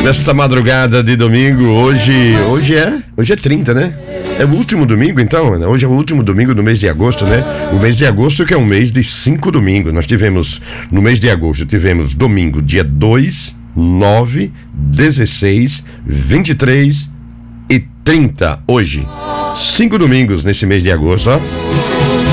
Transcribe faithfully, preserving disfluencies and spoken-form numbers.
Nesta madrugada de domingo, hoje, hoje é, hoje é trinta, né? É o último domingo, então, hoje é o último domingo do mês de agosto, né? O mês de agosto que é um mês de cinco domingos. Nós tivemos, no mês de agosto, tivemos domingo, dia dois, nove, dezesseis, vinte e três e trinta, hoje. Cinco domingos nesse mês de agosto, ó.